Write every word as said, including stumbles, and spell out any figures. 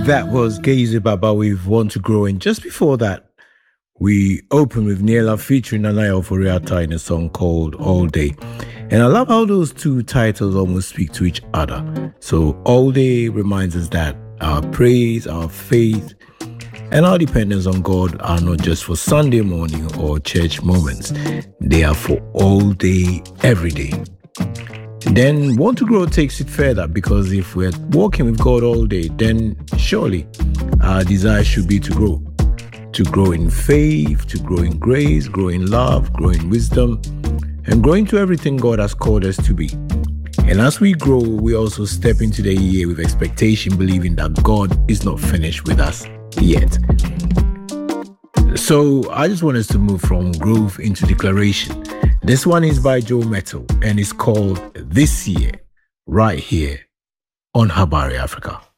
That was Gazy Baba with Want to Grow. And just before that, we opened with Niela featuring Nanayo Foriata in a song called All Day. And I love how those two titles almost speak to each other. So All Day reminds us that our praise, our faith, and our dependence on God are not just for Sunday morning or church moments. They are for all day, every day. Then Want to Grow takes it further, because if we're walking with God all day, then surely our desire should be to grow. To grow in faith, to grow in grace, grow in love, grow in wisdom, and grow into everything God has called us to be. And as we grow, we also step into the year with expectation, believing that God is not finished with us yet. So I just want us to move from growth into declaration. This one is by Joe Mettle and it's called This Year, right here on Habari Africa.